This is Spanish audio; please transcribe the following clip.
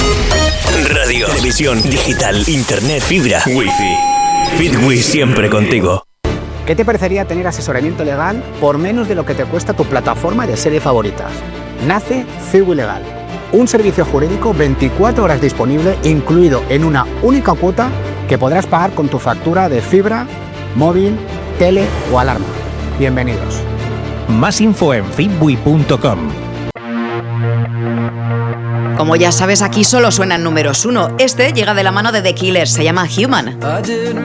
Radio, televisión, digital, internet, fibra, wifi. Fitwi siempre contigo. ¿Qué te parecería tener asesoramiento legal por menos de lo que te cuesta tu plataforma de series favoritas? Nace Fitwi Legal, un servicio jurídico 24 horas disponible, incluido en una única cuota que podrás pagar con tu factura de fibra, móvil, tele o alarma. Bienvenidos. Más info en fitwi.com. Como ya sabes, aquí solo suenan números 1. Este llega de la mano de The Killers, se llama Human.